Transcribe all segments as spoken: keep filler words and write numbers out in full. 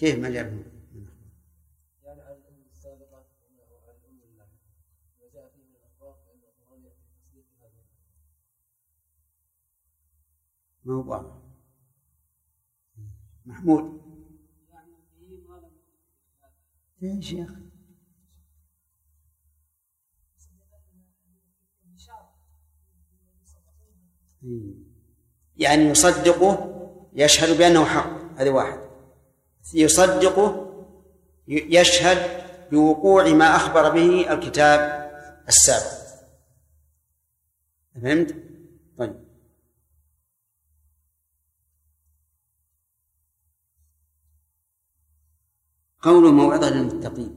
كيف ما جابه؟ يعني على الأمم السابقة وعلى الأمم الله وجاء فيه من الأخبار فإن القرآن يأتي تصديق هذه موضوع محمود يا شيخ يعني يصدقه يشهد بأنه حق، هذا واحد. يصدقه يشهد بوقوع ما أخبر به الكتاب السابق. فهمت؟ طيب قول موعظة للمتقين،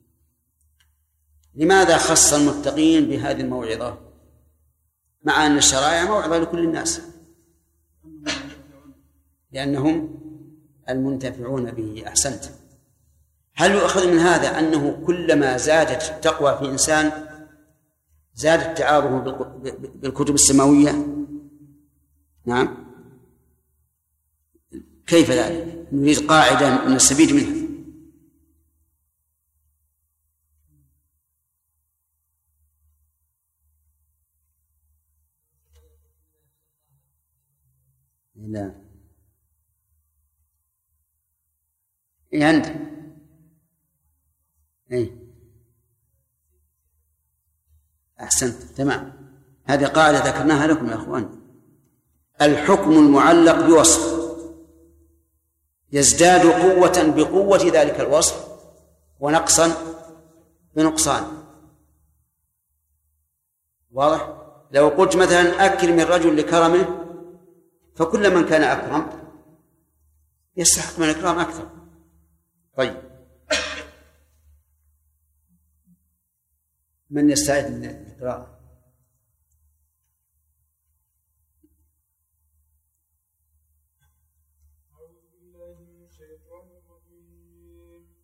لماذا خص المتقين بهذه الموعظة مع أن الشرائع موعظة لكل الناس؟ لأنهم المنتفعون به. أحسنت. هل يؤخذ من هذا أنه كلما زادت التقوى في إنسان زاد التعارف بالكتب السماوية؟ نعم. كيف ذلك؟ نريد قاعدة نستفيد منها. لا إيه عندك؟ إيه أحسنت تمام. هذه قاعدة ذكرناها لكم يا أخوان. الحكم المعلق بوصف يزداد قوة بقوة ذلك الوصف ونقصا بنقصان. واضح؟ لو قلت مثلا أكرم الرجل لكرمه فكل من كان أكرم يستحق من الإكرام أكثر. طيب من يستعد للقراءة؟ أعوذ بالله من الشيطان الرجيم.